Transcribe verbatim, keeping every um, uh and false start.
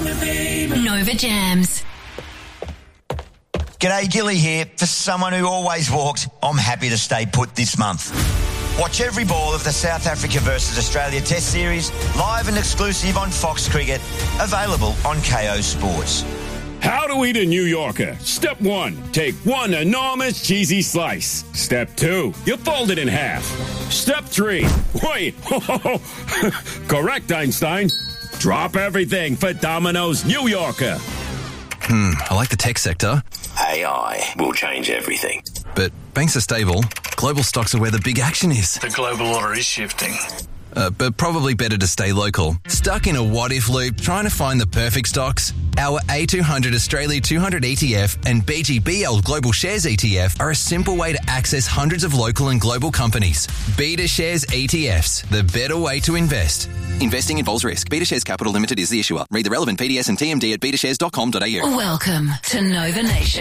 Nova Jams. G'day, Gilly here. For someone who always walked, I'm happy to stay put this month. Watch every ball of the South Africa versus Australia Test Series live and exclusive on Fox Cricket, available on K O Sports. How to eat a New Yorker. Step one, take one enormous cheesy slice. Step two, you fold it in half. Step three, wait, correct, Einstein. Drop everything for Domino's New Yorker. Hmm, I like the tech sector. A I will change everything. But banks are stable. Global stocks are where the big action is. The global order is shifting. Uh, but probably better to stay local. Stuck in a what-if loop trying to find the perfect stocks? Our A two hundred Australia two hundred E T F and B G B L Global Shares E T F are a simple way to access hundreds of local and global companies. Beta Shares E T Fs, the better way to invest. Investing involves risk. Beta Shares Capital Limited is the issuer. Read the relevant P D S and T M D at beta shares dot com dot a u. Welcome to Nova Nation.